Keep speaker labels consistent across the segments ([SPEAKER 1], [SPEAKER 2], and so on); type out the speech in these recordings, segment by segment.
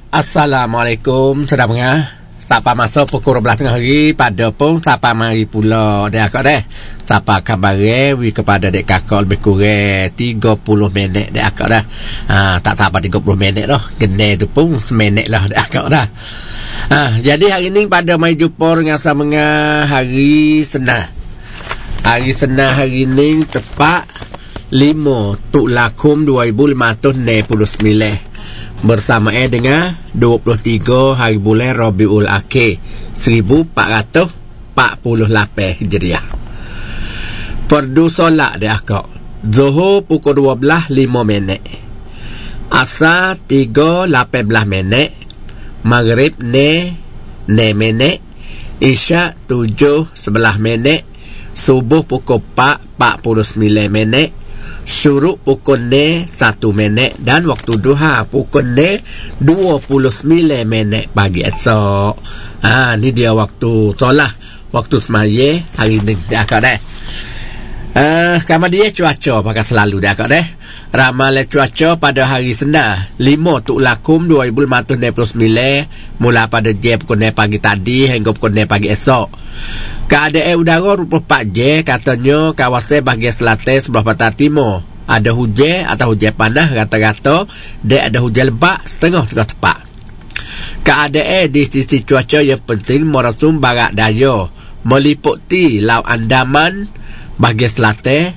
[SPEAKER 1] Assalamualaikum, sedang dengar. Sapa masuk pukul 12 tengah hari pada pun sapa mari pula dek akak deh. Sapa khabare wi kepada dek kakak lebih kurang 30 minit dek akak dah. Tak sampai 30 minit dah. Gene tu pun seminit lah dek akak dah. Jadi hari ni pada mai jumpa dengan sama hari Senin. Hari Senin hari ni tepat 5 Tuklakum 2569. Bersamaan dengan 23 hari bulan Rabiul Akhir 1448 Hijriah. Perdu solat dia akak Zuhur pukul 12.05 minit, Asar 3.18 minit, Maghrib 9 minit, Isyak 7.11 minit, Subuh pukul 4.49 minit, Syuruk pukul 1 minit, dan waktu duha pukul 29 minit pagi esok. Ni dia waktu solat, waktu semaya hari ni dia akak deh. Kamar dia cuaca pakai selalu dia akak deh. Ramalan cuaca pada hari Senin 5 Tuklakum 2569 mula pada jam pukul 9 pagi tadi hingga pukul 9 pagi esok. Keadaan udara 24 jam katanya kawasan bahagian selatan sebelah pantai timur ada hujan atau hujan panas rata-rata, dan ada hujan lebat setengah tepat. Keadaan di sisi cuaca yang penting monsun barat daya meliputi Laut Andaman bahagian selatan,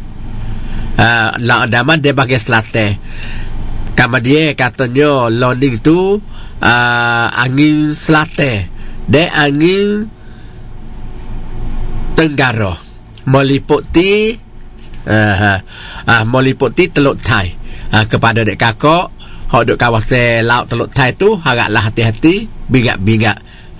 [SPEAKER 1] Laut Andaman dia bahagian selatan. Kemudian katanya landing tu angin selatan dan angin tenggara meliputi meliputi Teluk Thai. Kepada dek kakak hok duk kawasan laut Teluk Thai tu haraplah hati-hati, bingak-bingak.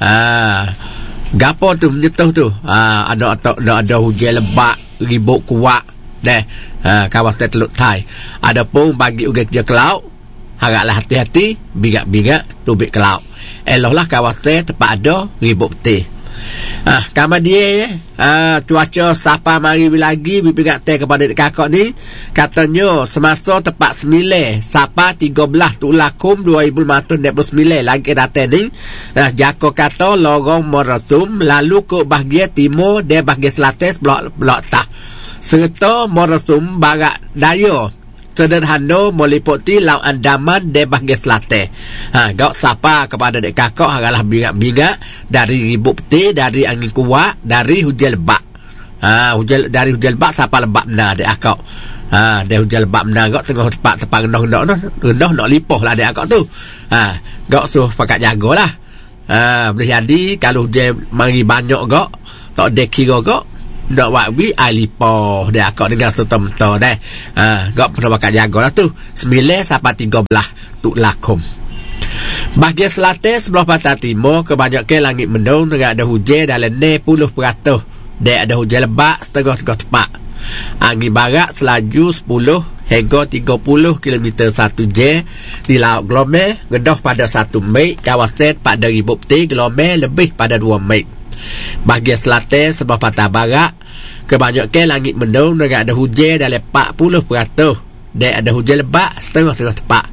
[SPEAKER 1] Gapo tu menyetuh tu ada hujan lebat ribut kuat deh kawasan Teluk Thai. Adapun bagi ugai kerja ke laut haraplah hati-hati, bingak-bingak tubik ke laut. Eloklah kawasan tempat ada ribut putih. Kamar dia cuaca sapa mari lagi bipingat teh kepada kakak ni katanya semasa tepat 9 sapa 13 Tuklakum 2569 lagi datang ni jako kata lorong monsun lalu ke bahagian timur dan bahagian selatan sebelah tah serta monsun barat daya sederhana meliputi Laut Andaman dan bahagian selatan. Gak sapa kepada dek kakak haraplah bingak-bingak dari ribut putih, dari angin kuat, dari hujan lebat. Dari hujan lebat sapa lebat benar dek kakak. Dari hujan lebat benar gak tengah tempat rendah nak lipoh lah dek kakak tu. Gak suruh pakat jagalah. Boleh jadi kalau hujan mari banyak gak tak ada kira gak nak buat alipoh dia akak dengan serta-merta dah. Gak pernah bakal jaga lah tu 9 sampai 13 Tuklakum. Bahagian selatan sebelah pantai timur kebanyakan langit mendung dengan ada hujan dalam 60% dan ada hujan lebat setengah-setengah tepat. Angin barat selaju 10 hingga 30 km 1 jam di Laut Glomel gedah pada 1 mil, kawasan pada ribut putih Glomel lebih pada 2 mil. Bahagian selatan sebelah pantai barat kebanyakan langit mendung dengan ada hujan dalam 40% dan ada hujan lebat setengah-setengah tepat.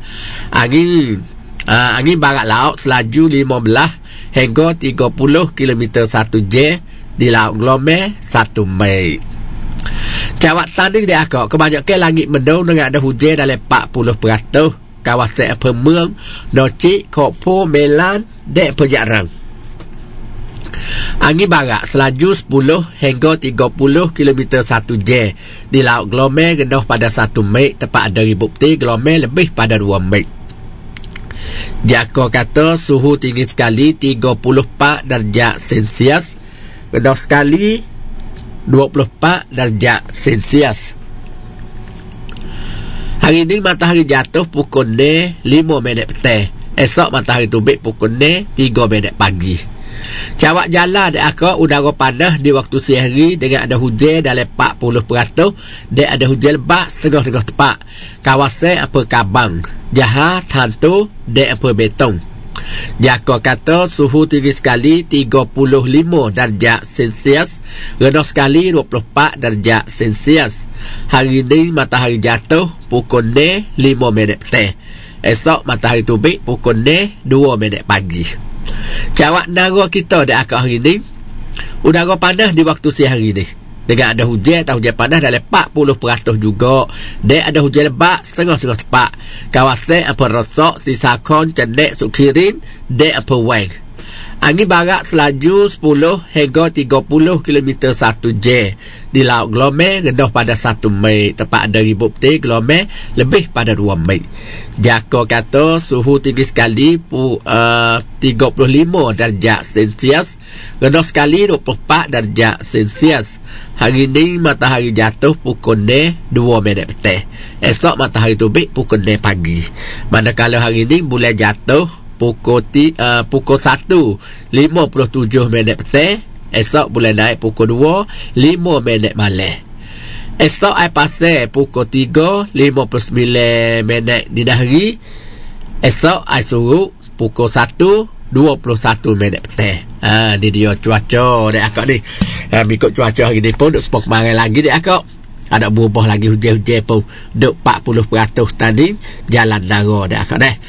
[SPEAKER 1] Angin barat laut selaju 15 hingga 30 km 1 jam di Laut Glomel 1 mil. Jawatan ni dia akak kebanyakan langit mendung dengan ada hujan dalam 40%, kawasan Pemeng, Nocik, Kopo, Melan dan Pejarang. Angin barat selaju 10 hingga 30 km 1 jam di Laut Glomel rendah pada 1 mil, tepat ada ribut putih Glomel lebih pada 2 mil. Jako kata suhu tinggi sekali 34 darjah Celsius, rendah sekali 24 darjah Celsius. Hari ini matahari jatuh pukul 5 minit petang. Esok matahari terbit pukul 3 minit pagi. Cawak jalan dek akak udara panas di waktu siang hari dengan ada hujan dalam 40% dan ada hujan lebat setengah-setengah tepat. Kawasan apa Kabang, Jaha, Tantu dan apa Betong. Jako kata suhu tinggi sekali 35 darjah Celsius, rendah sekali 24 darjah Celsius. Hari ini matahari jatuh pukul 5 minit petang. Esok matahari terbit pukul 2 pagi. Jawab nara kita dah akak hari ni, udara panas di waktu siang hari ni. Dengan ada hujan atau hujan panas dalam 40% juga. Dia ada hujan lebat setengah-setengah tepat. Kawasan apa rosak, Sisakon, Cendek, Sukirin, dia apa weng. Angin barat selaju 10 hingga 30 km 1 jam. Di laut gelombang rendah pada 1 mil. Tempat ada ribut peti gelombang lebih pada 2 mil. Jaka kata suhu tinggi sekali 35 darjah Celsius, rendah sekali 24 darjah Celsius. Hari ini matahari jatuh pukul 2 petang. Esok matahari terbit pukul 4 pagi. Manakala hari ini bulan jatuh pukul 1:57 petang. Esok bulan naik pukul 2:05 malam. Esok ai pasal pukul 3:59 dini hari. Esok ai surut pukul 1:21 petang. Ni dia cuaca dek akak ni. Ikut cuaca hari ni pun duk sepok kemarin lagi dek akak. Ada berubah lagi hujan-hujan pun duk 40% tadi jalan nara dek akak deh.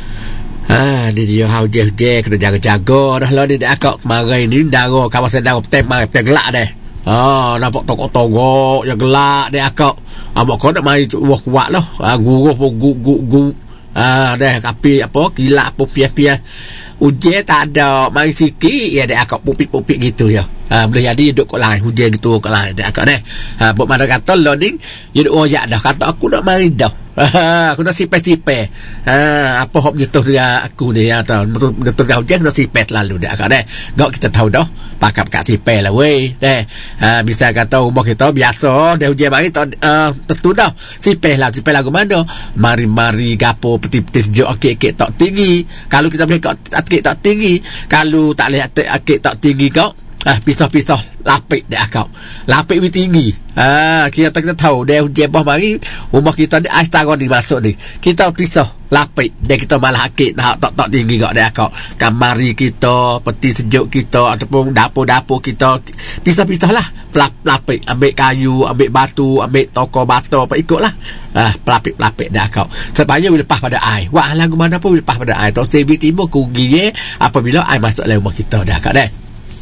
[SPEAKER 1] Ni dia hujan-hujan kena jaga-jaga dah lah ni dek akak. Kemarin ni nara kawasan nara petang gelak deh. Nampak tokok-tokok yang gelak dek akak. Mak kau nak mari kuat lah. Guruh pun gu dah api apa kilap apa piah-piah. Hujan tak ada, mari sikit ya dek akak pupik-pupik gitu ya. Boleh jadi duduk kat lain hujan gitu kat lain dek akak deh. Buat mana kata loading dia duk royak dah, kata aku nak mari dah. Aku nak sipeh-sipeh. Apa hok nyetuh dia aku ni ya tahu. Betul dah hujan nak sipeh lalu dek akak deh. Gak kita tahu dah pakat sipeh lah weh deh. Bisa kata rumah kita biasa dah hujan mari tentu dah sipeh lah ke mana. Mari-mari gapo peti-peti sejuk akik-akik tak tinggi. Kalau kita boleh akik tak tinggi, kalau tak boleh akik tak tinggi kau pisah-pisah lapik dek akak. Lapik lebih tinggi. Kita tahu dia hujan bah mari rumah kita ni ais taron ni masuk ni. Kita pisah lapik dan kita malah akik tak tinggi gak dek akak. Kamari kita, peti sejuk kita ataupun dapur-dapur kita pisah-pisah lah. Lapik, ambil kayu, ambil batu, ambil toko batu apa ikutlah. Pelapik-pelapik dek akak. Supaya lepas pada air. Wah lagu mana pun lepas pada air. Tak sebi timur kugi apabila air masuk dalam rumah kita dek akak deh.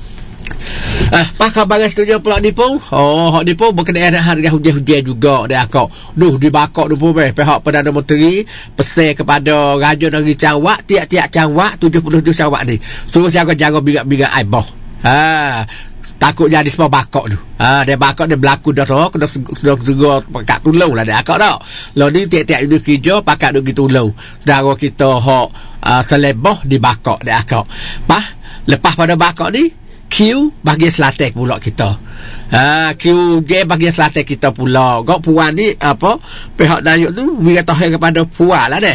[SPEAKER 1] Pak khabar setuju pula ni pun. Hak ni pun berkenaan harga hujan-hujan juga dah akak. Di bakok tu pun pihak Perdana Menteri pesan kepada Raja Negeri Sarawak, tiap-tiap Sarawak 77 Sarawak ni suruh jaga-jaga bigat-bigat air bah. Takut jadi sebab bakok tu. Dia bakok dia berlaku dah tu kena segera pakat tolong lah dia akak dah. Lalu ni tiap-tiap unit kerja pakat duk tolong. Saudara kita hak selebah di bakok dia akak. Lepas pada bakok ni Q bahagian selatan pula kita. QJ bahagian selatan kita pula. Gak Puan ni apa pihak Dayuk tu bagi tahu kepada Puan lah deh.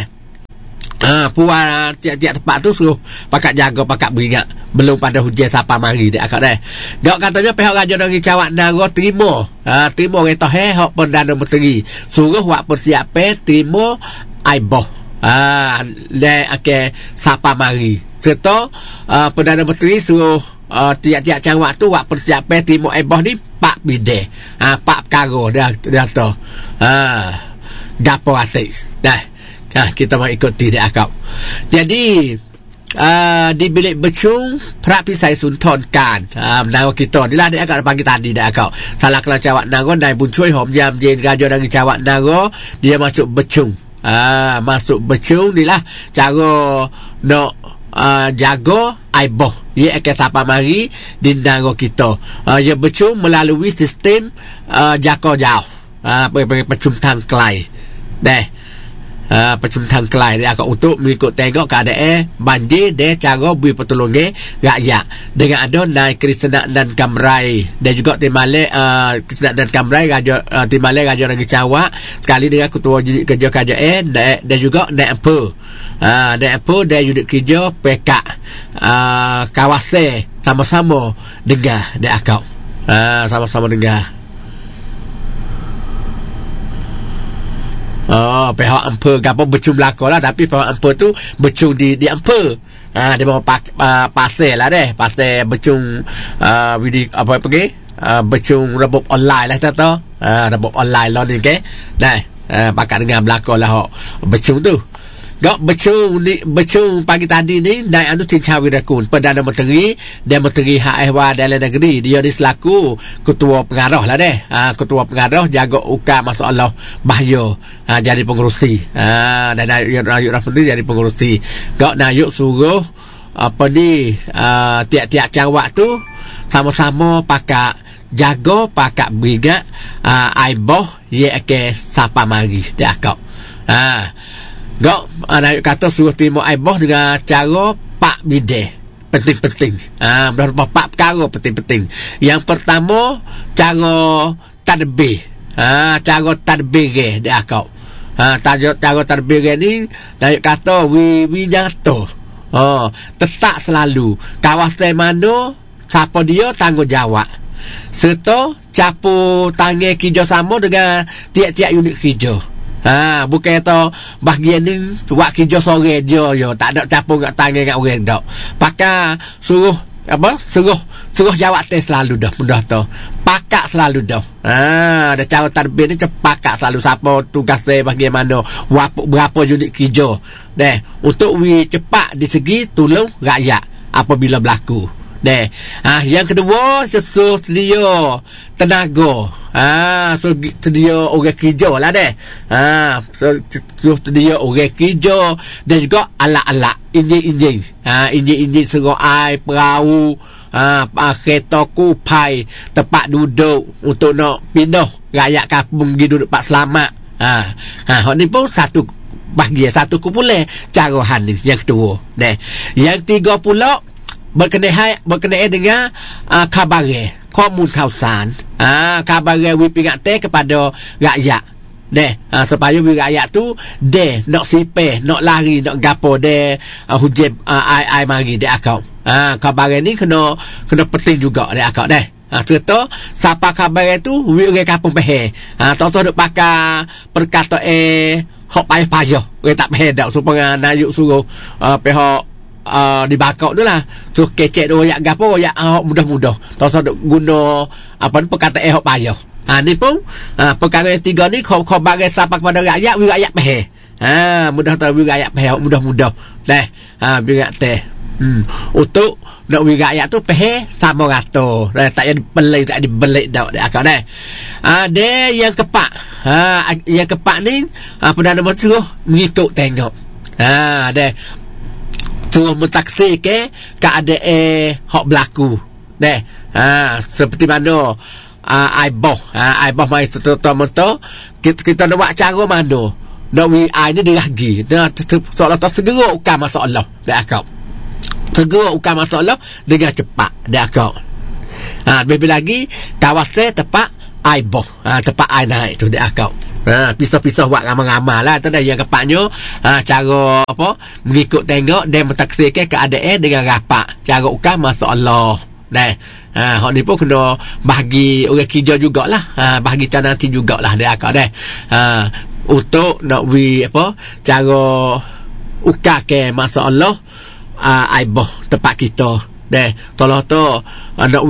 [SPEAKER 1] Puan tiap-tiap tempat tu suruh pakat jaga pakat beringat belum pada hujan siapa mari dek akak deh. Gak katanya pihak Raja Negeri Sarawak Nara terima kata hak Perdana Menteri suruh buat persiapan terima aibah. Siapa mari serta Perdana Menteri suruh tiap-tiap Sarawak tu buat persiapan terima aibah ni 4 bidang. 4 perkara dah tu. Gapo atis dah. Kita mau ikuti dia akak. Jadi di bilik becung perapi saya suntonkan menara kita ni lah dia akak pagi tadi dia akak. Salah kelas Sarawak Nara dan Buncoi hom jam Raja Negeri Sarawak Nara dia masuk becung. Masuk becung ni lah cara nak jaga aibah ia akan siapa mari di negara kita. Ia becung melalui sistem jangka jauh pecum tangklai deh. Pecum tangklai dia akan untuk mengikut tengok keadaan banjir dia cara beri pertolongan rakyat dengan ada naik Krisna dan Kamrai dan juga Timale Krisna dan Kamrai Timale Raja Negeri Sarawak sekali dengan ketua unit kerja kerajaan dan juga naik apa dan unit kerja PK kawasan sama-sama dengar dia akak. Sama-sama dengar. Pihak Amper gapo becung belaka lah, tapi pihak Amper tu becung di Amper. Dia bawa pasal lah deh, pasal becung apa pergi becung rebut online lah tahu. Rebut online lah ni ke. Dah pakat dengan belaka lah becung tu. Gak becung pagi tadi ni naik anu Tin Wirakun Perdana Menteri dan Menteri Hak Ehwal Dalam Negeri. Dia ni selaku ketua pengarah lah deh. Ketua pengarah jaga uka masalah bahaya jadi pengurusi. Dan Nayuk Rahmadi jadi pengurusi. Gak Nayuk suruh apa ni tiap-tiap cawak tu sama-sama pakak jaga pakak brigad aiboh ye ke siapa mari dia kau. Gak Nayuk kata suruh terima aiboh dengan cara pak bideh. Penting-penting. Beberapa pak perkara penting-penting. Yang pertama cara tadbir. Cara tadbir dia kau. Cara tadbir ni Nayuk kata we nyata. Tetap selalu kawasan mana siapa dia tanggungjawab. Serta capu tangan kerja sama dengan tiap-tiap unit kerja. Bukan tu bahagian ni buat kerja sore dia yo, tak ada capu kat tangan kat orang dak. Pakai suruh jawab test selalu dah mudah tu. Pakak selalu dah. Ada cara tadbir ni pakak selalu siapa tugas saya bahagian mana, berapa unit kerja. Untuk cepat di segi tolong rakyat apabila berlaku. Yang kedua sedia tenaga. Sedia orang kerja lah sedia orang kerja dan juga alat-alat enjin serong air, perahu, kereta kupai, tempat duduk untuk nak pindah rakyat kampung pergi duduk pak selamat. Hak ni pun satu bahagian, satu kumpulan carahan ni yang kedua. Yang tiga pula berkenaan dengan kabaran komun kawasan, kabaran wipingate kepada rakyat supaya rakyat tu nak sipeh, nak lari, nak gapo hujan ai mari dia akau. Kabaran ni kena penting juga dia akau serta siapa kabaran tu orang kampung pehe tak duk pakai perkataan hok payah orang tak pehe dak supaya Nayuk suruh pihak dibakau tu lah so kecek tu royak gapo royak mudah-mudah tak usah guna apa ni perkataan hok payah. Ni pun perkara yang tiga ni kau bagi siapa kepada rakyat peh mudah tahu rakyat peh mudah-mudah biar teh untuk nak rakyat tu peh sama rata tak jadi belai tak dibelai dak akak ada yang kepak yang kepak ni Perdana Menteri suruh mengikut tengok ada suruh mentaksir ke keadaan hak berlaku seperti mana aiboh mai serta-merta kita nak buat cara mana nak ni diragi soalan tu segera ukar masalah dah akak segera ukar masalah dengan cepat dah akak. Lebih lagi kawasan tempat aiboh tempat air naik tu dah akak. Pisah-pisah buat ramai-ramai lah tu dah yang kepaknya cara apa mengikut tengok dan mentaksirkan keadaan dengan rapat cara ukar masalah hak ni pun kena bahagi orang kerja jugalah bahagi cananti jugalah dia akak untuk nak cara ukar ke masalah aiboh tempat kita tolong tu nak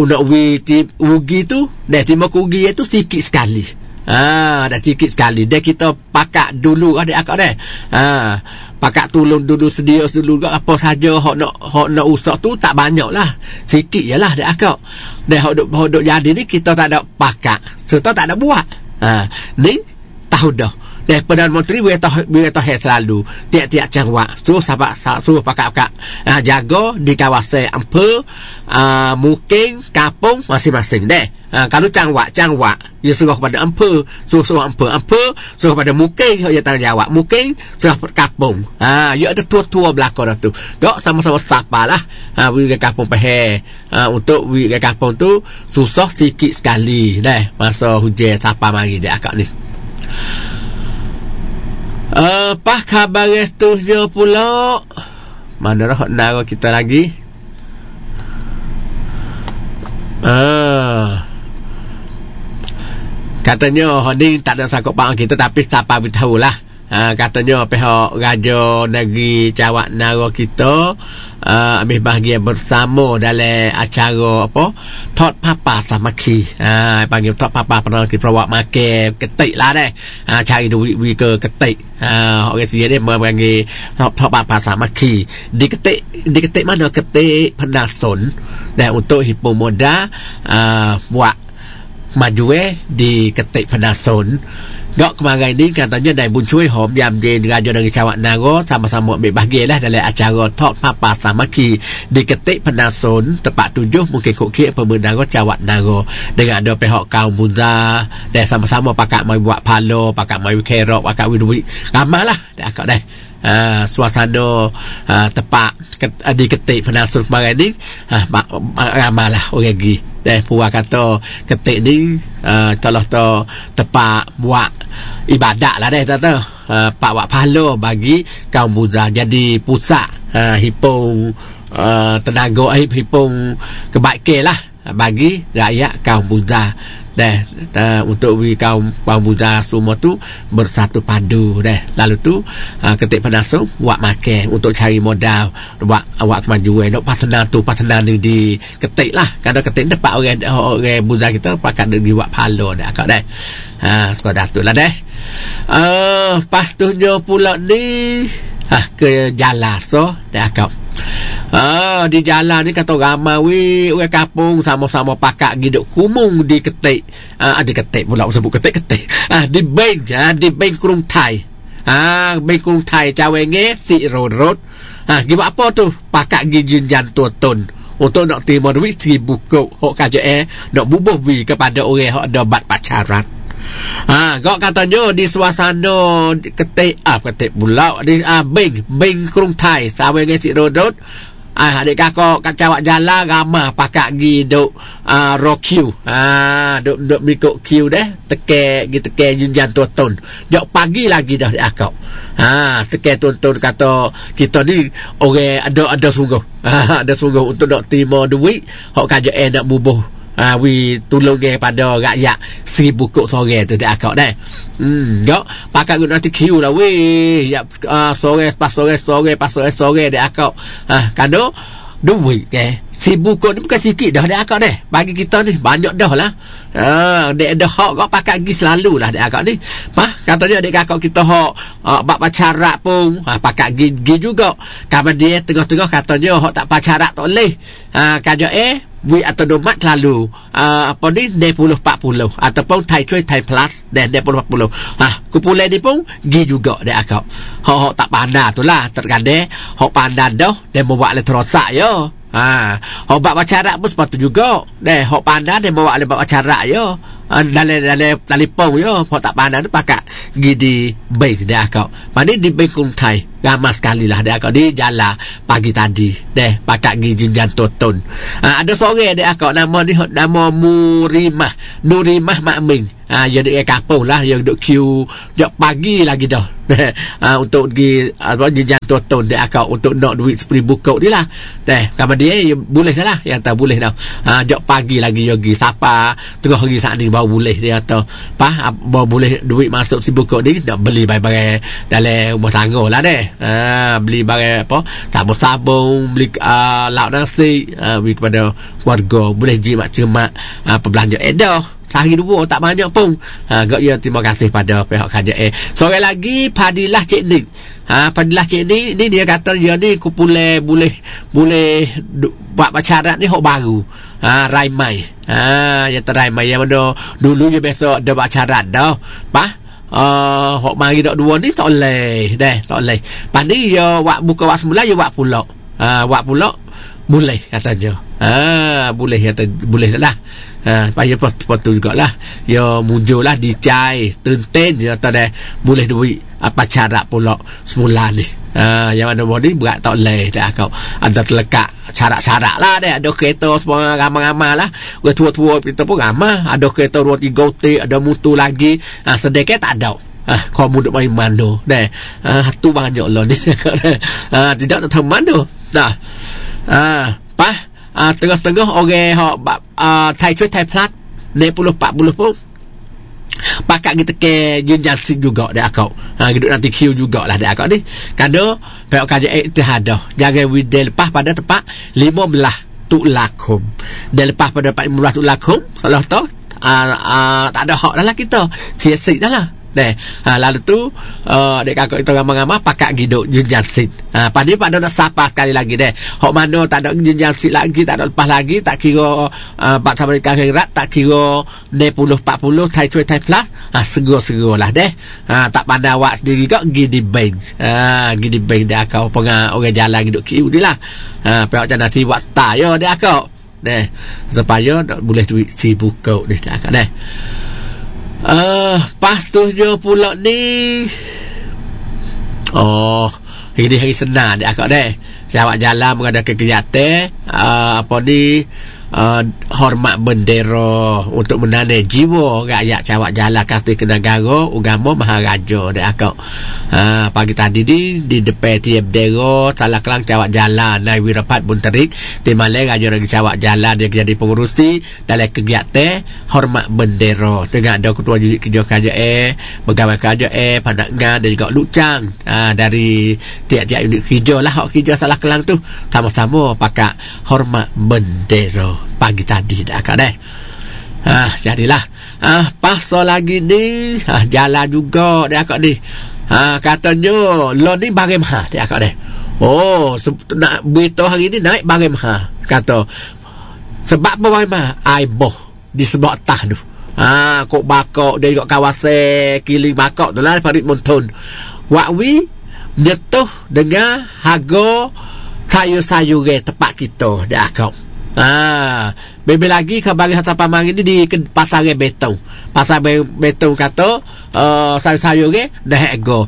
[SPEAKER 1] rugi tu terima rugi itu sikit sekali dah sikit sekali kita pakak dulu ada akak pakak tolong dulu sedia dulu apa saja hok nak usah tu tak banyak lah sikit je lah ada akak hok duk jadi ni kita tak ada pakak serta tak ada buat ni tahu dah Perdana Menteri boleh tahu selalu tiap-tiap cangwak suruh pakak jaga di kawasan Ampel Muking kampung masing-masing kalau cangwak dia suruh kepada Ampel suruh Ampel suruh kepada Muking dia tanggungjawab Muking suruh kampung dia ada tua-tua belakang dah tu gak sama-sama sapalah ke kampung pehe untuk ke kampung tu susah sikit sekali masa hujan siapa mari dia akak ni. Apa khabar restusnya pula? Mana dah nara kita lagi? Katanya ni tak ada sangkut paut kita tapi siapa beritahu lah. katanya pihak Raja Negeri Cawak Nara kita ambil bahagian bersama dalam acara apa Tot Papa Samaki. Panggil Tot Papa pernah kita bawa makan ketik lah deh. Cari duit ke ketik. Orang sini dia panggil Tot Papa Samaki. Di ketik mana? Ketik Penasun. Dan untuk hipo moda buat maju di ketik Penasun. Gak kemarin ni katanya dari Buncui Home jam di Raja Negeri Cawak Nara sama-sama ambil bahagian lah dalam acara Tot Papa Samaki di ketik Penasun tempat 7 mungkin kukir Pembenara Cawak Nara dengan ada pihak kaum muda dan sama-sama pakat mai buat palo, pakat mai kerok, pakat duit ramai lah dah akak dah. Suasana tepat di ketik Penasun kemarin ni ramai lah orang pergi. Dan puan kata ketik ni kalau tu tepat buat ibadat lah deh kata pak buat pahala bagi kaum muda jadi pusat hipung tenaga hipung kebaikan lah bagi rakyat kaum muda. Dan untuk kaum muda semua tu bersatu padu deh. Lalu tu ketik Penasun buat makan untuk cari modal buat awak kemajuan nak partner ni di ketik lah. Kalau ketik tempat orang muda kita pakat dia buat palo dah akak deh. Sekadar tu lah deh. Pastunya pula ni ke Jalaso dah akak. Di jalan ni kata ramai orang kampung sama-sama pakat giduk kumung di ketik. Ada ketik pula sebut ketik. Di bank Kurung Thai. Bank Kurung Thai Cawenge si road. Gimana apa tu? Pakat gijin jantuton untuk nak terima duit 1,000 kok. Hok kaja nak bubuh wi kepada orang hok ada bat pacaran. Kau katanya di suasana ketik pula di bank Kurung Thai Cawenge si road. Adik kakak kat Cawak Jalan ramah pakat gi duk rokiu duk mikuk kiu deh teke jenjan tonton jok pagi lagi dah akak teke tonton kata kita ni orang ada sungguh ada sungguh untuk nak terima duit hok kaja nak bubuh wi tolong pada rakyat 1,000 kok sore tu dak akak dah. Jok pakat guna nanti kiu lah wi ya sore dak akak kado duit 1,000 kok ni bukan sikit dah dak akak dah bagi kita ni banyak dah lah. Dek dah hak kau pakat gi selalu lah dak akak ni. Katanya adik kakak kita hak bab pacarat pun pakat gi juga. Kapan dia tengah-tengah katanya hak tak pacarat tak boleh. Kaja we atau domat lalu apa ni 40 40 ataupun Thai Choice Thai Plus dan 40 40 kumpulan ni pun gi juga dak akak hok tak pandai tu lah terkadang hok pandai dah dia bawa le terosak yo hok bab pacarat pun sepatu juga deh hok pandai dia bawa le bab pacarat yo dalam telefon yo hok tak pandai tu pakat gi di bank dak akak mani di bank Kurung Thai ramai sekali lah dia akak di jalan pagi tadi deh pakat gi jinjan tonton. Ada sore dia akak nama Nurimah Makming. Dia duduk kampung lah, dia duduk queue jok pagi lagi dah untuk pergi jinjan tonton dia akak untuk nak duit 1,000 kok ni lah deh. Kamu dia boleh salah yang tak boleh dah jok pagi lagi dia pergi siapa tengah hari saat ni baru boleh dia kata baru boleh duit masuk 1,000 kok ni nak beli barang-barang dalam rumah tangga lah deh. Beli barang apa sabun-sabun beli lauk nasi beli kepada keluarga boleh jimat cemat perbelanja dah sehari dua tak banyak pun. Gak ya terima kasih pada pihak KJA. Sore lagi Fadilah Cik Ning. Fadilah Cik Ning ni dia kata dia ni kumpulan boleh buat pacaran ni hok baru. Raimai. Ya teraimai yang mana dulu je biasa ada pacaran dah. Hok mari dak dua ni tak boleh dah tak boleh. Pandi dia buka wak semula dia wak pula. Wak pula boleh katanya. Boleh kata boleh lah. Payah potu jugalah. Ya muncul lah dicai tenten dia kata dah boleh duit pacaran pula semula ni. Yang mana body berat tak boleh dah kau. Ada terlekat syarat-syarat lah dah. Ada kereta semua ramai-ramai lah. Orang tua-tua kita pun ramai. Ada kereta 2-3 otik, ada mutu lagi. Sedekah tak ada. Kau duk main mando dah. Tu banyak lah ni. Tidak nak tahu mando. Dah. Tengah-tengah orang hok Thai Choice Thai Plus 40 40 pun Pakat kita ke jenjang sing juga dia akak. Hidup nanti Q jugalah dia akak ni. Kerana pihak kajian iktihadah jangan widel lepas pada tepat 15 Tulakum. Dan lepas pada 15 Tulakum kalau tu tak ada hak dah lah kita. Sia-sia dah lah. Lalu tu dek kakak itu ramai-ramai pakat hidup jenjang sit. Pada pada nak sapa sekali lagi deh. Hok mana tak ada jenjang sit lagi, tak ada lepas lagi, tak kira pak sama dekat akhirat, tak kira 40 40 tai cuai tai plus. Segera-segera lah deh. Tak pandai awak sendiri kau gidi bank. Gidi bank dia kau pengang orang jalan hidup kiu ni lah. Pihak jangan nanti buat star yo dia kau. Deh. Supaya tak boleh duit sibuk kau ni dia kau deh. Pastunya pula ni ini hari senang dia akak deh. Jawab jalan mengadakan kegiatan apa ni hormat bendera untuk menanam jiwa rakyat Cawak Jalan Kasti Kenagara Agama Maharaja dia akak. Pagi tadi di depan tiap bendera Salah Kelang Cawak Jalan Nai Wirapat Bunterik Timale Raja Ragi Cawak Jalan dia jadi pengurusi dalam kegiatan hormat bendera dengan ada ketua jujik kerja kerajaan pegawai kerajaan pandangan dan juga lucang dari tiap-tiap unit kerja lah hak kerja Salah Kelang tu sama-sama pakai hormat bendera pagi tadi dah akak deh. Jadilah pasal lagi ni jalan juga dia akak ni. Katanya loan ni bagaimana dia akak deh. Nak beritahu hari ni naik bagaimana kata sebab bagaimana aiboh di sebab tah tu. Kok bakok dia juga kawasan Kili Bakok tu lah Farid Monton. Wakwi nyetuh dengan harga sayur-sayur tempat kita dia akak. Bebe lagi kembali hasil pamang ini di pasar betong. Pasar betong kata sayur-sayur dah harga.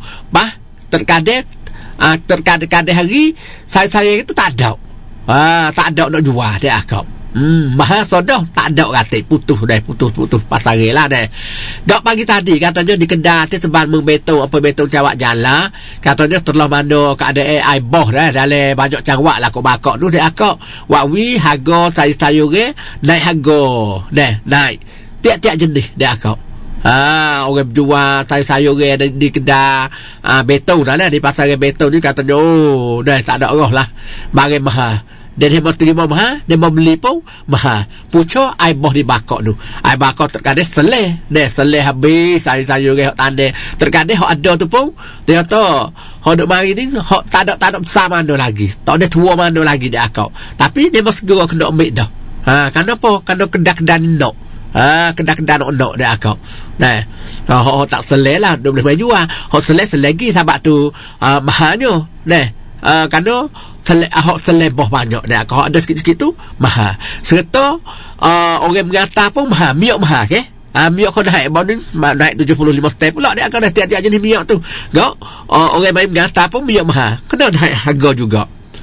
[SPEAKER 1] Terkadang hari sayur-sayur itu tak ada. Tak ada nak jual dia akak. Mahal sodoh tak ada kata putus pasar lah deh. Dok pagi tadi katanya di kedai sebab mengbetong apa betong Cawak Jalan katanya terlalu mana keadaan aiboh dah dalam banyak cangwak lah kok bakok tu dia akak. Wakwi harga sayur-sayur naik harga deh naik tiap-tiap jenis dia akak. Orang jual sayur-sayur di kedai betong dah lah di pasar betong ni katanya dah tak ada roh lah barang mahal. Dan dia mau terima mahal, dia mau beli pun mahal. Pucuk aiboh di bakok tu. Ai bakok terkadang seleh habis sayur-sayur hok tanda. Terkadang hok ada tu pun dia kata hok duk mari ni hok tak ada besar mana lagi. Tak ada tua mana lagi dia akak. Tapi dia mesti segera kena ambil dah. Kenapa? Kerana kedai-kedai nak. Kedai-kedai nak dia akak. Hok tak seleh lah dia boleh jual. Hok seleh lagi sebab tu mahalnya. Kerana seleboh banyak dia kalau ada sikit-sikit tu mahal serta orang mengata pun mahal miok mahal miok kau naik naik 75 step pula dia akan dah tiap-tiap jenis miok tu orang main mengata pun miok mahal kena naik harga juga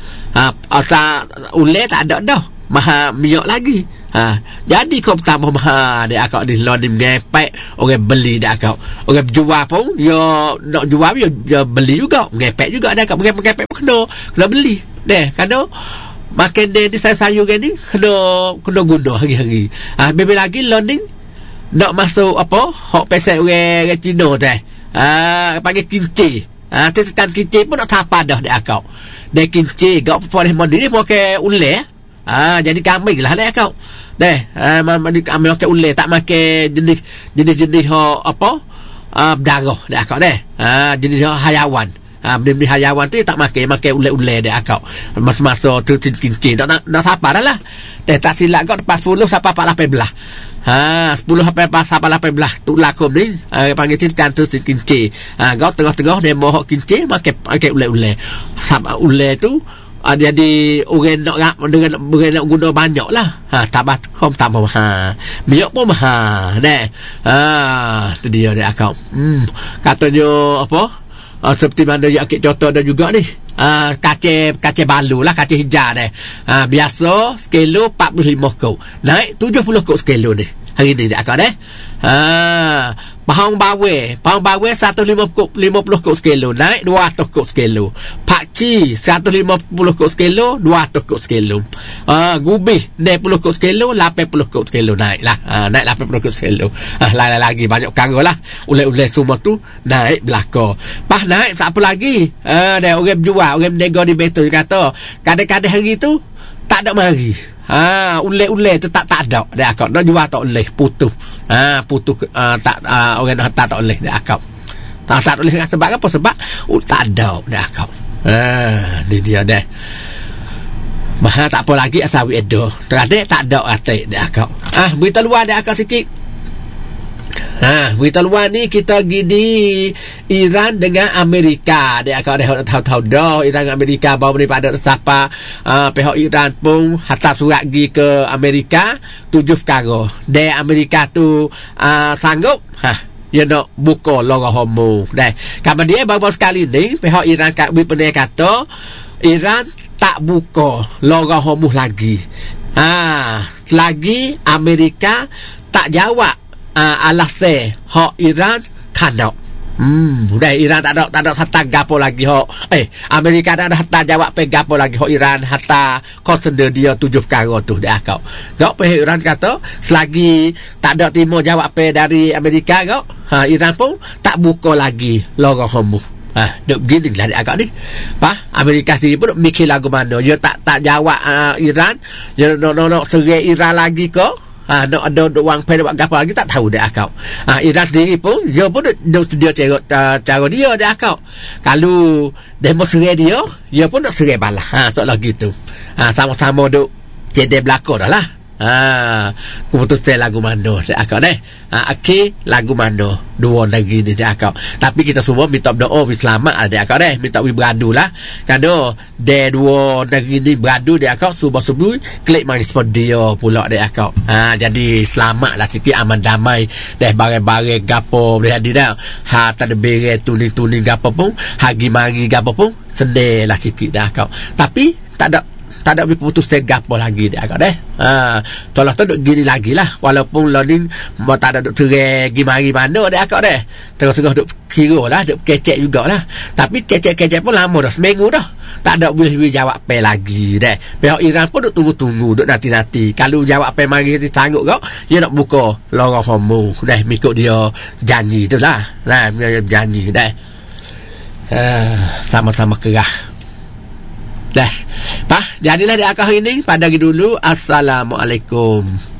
[SPEAKER 1] asal ulai tak ada dah mahal miok lagi jadi kau tambah mahal dia akak di loading ngepek orang beli dia akak orang jual pun dia nak jual dia beli juga ngepek juga dia akak ngepek pun kena beli deh kerana makan dia di sayur ni kena guna hari-hari bebe lagi loading nak masuk apa hok pesek orang Cina teh panggil kinci tekan kinci pun nak tapa dah dia akak dia kinci gak boleh mandi ni pakai ulai jadi kambing lah dia akak ambil makan ulai tak makan jenis apa darah dia akak jenis hayawan benda-benda hayawan tu tak makan ulai dia akak masa-masa tu kincin tak nak siapa dah lah tak silap kau lepas 10 sampai 18 10 sampai 18 tu lakum ni panggil kan tu kincin kau tengah-tengah dia mohok kincin makan ulai sama ulai tu jadi orang nak guna banyak lah tambah mahal minyak pun mahal tu dia akak katanya apa seperti mana yang kita contoh ada juga ni kaca balu lah kaca hijau biasa sekilo 45 kau naik 70 kau sekilo ni hari ni dia akak deh. Pahang bawe 150 kok sekilo naik 200 kok sekilo. Pakcik 150 kok sekilo 200 kok sekilo. Gubih 60 kok sekilo 80 kok sekilo naik lah. Naik 80 kok sekilo. Lagi banyak perkara lah. Ule-ule semua tu naik belakang. Pas naik tak apa lagi. Dia orang jual, orang nego di betul kata kadang-kadang hari tu tak ada mari. Ule-ule tu tak ada dia akak nak jual tak boleh putus tak orang nak tak boleh dia akak tak boleh sebab apa sebab tak ada dia akak ni dia deh mahal tak apa lagi asal wedo teradik tak ada atik dia akak berita luar dia akak sikit. Berita luar ni kita pergi di Iran dengan Amerika. Dia akan ada tahu-tahu dah Iran dengan Amerika baru daripada siapa pihak Iran pun hantar surat pergi ke Amerika 7 perkara. Dia Amerika tu sanggup dia nak buka lorong homo. Kemudian baru sekali ni pihak Iran kata Iran tak buka lorong homo lagi. Selagi Amerika tak jawab alasan hak Iran kandak. Dah Iran tak ada hatta gapo lagi hak Amerika tak ada hatta jawab pe gapo lagi hak Iran hatta concern dia 7 perkara tu dah kau. Gak pe Iran kata selagi tak ada timo jawab pe dari Amerika gak Iran pun tak buka lagi lorong homo. Duk begini lah dia agak ni. Amerika sendiri pun mikir lagu mana. Dia tak jawab Iran. Dia nak serai Iran lagi ke? Nak ada wang pay buat apa lagi tak tahu dia akak. Iran sendiri pun dia pun duk sedia cara dia akak. Kalau demo serai dia pun nak serai balas. Soalan gitu. Sama-sama duk jadi belakang dah lah. Keputusan lagu mando dia akak deh. Akhir lagu mando dua negeri ni dia akak. Tapi kita semua minta doa selamat dia akak deh. Minta beradu lah. Kerana dia dua negeri ni beradu dia akak subuh-subuh klik manis pada dia pula dia akak. Jadi selamat lah sikit aman damai deh barang-barang gapo boleh jadi dah. Tak ada bere tuning-tuning gapo pun hagi mari gapo pun sedih lah sikit dah akak. Tapi tak ada putus segap lagi dia agak deh. Tolong tu duk gini lagi lah. Walaupun loading tak ada duk terai gimari mana dia agak deh. Terus duk kira lah, duk kecek jugalah. Tapi kecek-kecek pun lama dah, seminggu dah. Tak ada boleh jawab pe lagi deh. Pihak Iran pun duk tunggu-tunggu, duk nanti-nanti. Kalau jawab pe mari kita tangguh kau, dia nak buka lorong homo deh, mengikut dia janji tu lah. Janji deh. Sama-sama kerah. Dah. Jadilah dia akak hari ni pada dulu. Assalamualaikum.